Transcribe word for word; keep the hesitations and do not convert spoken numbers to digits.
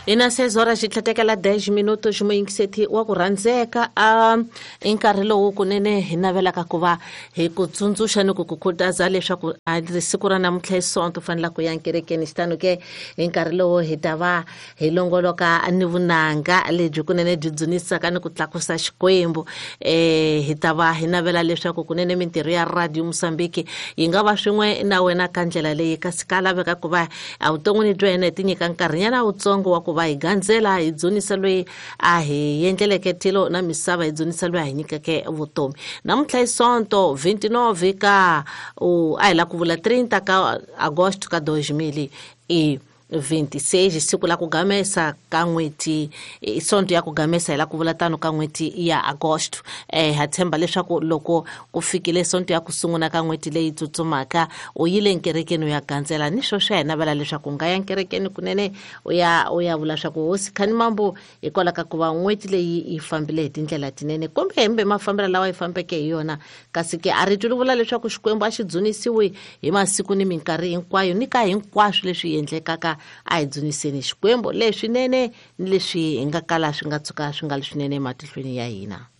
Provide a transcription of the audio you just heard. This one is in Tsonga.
ina seis horas xitlhatekela dez minutos muingiseti wa ku rhandzeka a i nkarhi lowu kunene hi navelaka ku va hi ku tsundzuxa ni ku ku khutaza leswaku a siku ra namuntlha hi sonto fanela ku ya nkerekeni xitano ke hi nkarhi lowu hi ta va hi longoloka ni vunanga lebyi kunene byi dzunisaka ni ku tlakusa xikwembu eh hi ta va hi navela leswaku kunene mintirho ya Radio Mozambique yi nga va swin'we na wena ka ndlela leyi kasi ka laveka ku va a vuton'wini bya hina ti nyika nkarhinyana wutsongo wa ku va hi gandzela hi dzunisa loyi a hi endleleke tilo na misava hi dzunisa loyi a hi nyikeke vutomi namuntlha hi sonto twenty-nine ka u a hi la ku vula thirty ka Agosto ka dois mil e twenty-seis siku la ku gamesa ka n'weti sonto ya ku gamesa hi la ku vula tano ka n'weti ya Agosto eh ha tshemba leswaku loko ku fikile sonto ya ku sungula ka n'weti leyi tsutsumaka u yile nkerekeni ya gandzela ni swo swa hina vala leswaku nga ya nkerekeni kunene u ya u ya vula swaku hosi khani mambo hikola ka ku va n'weti leyi yi fambile hi tindlela tinene kumbe hembe mafambela lawa yi fambeke hi yona kasi ke a ri tuli vula leswaku xikwembu a xi dzunisiwi hi masiku ni minkarhi hinkwayo ni ka hinkwaswo leswi endlekaka a hi dzuniseni xikwembu leswinene ni leswi hi nga kala swi nga tsuka swi nga swinene matihlweni ya hina.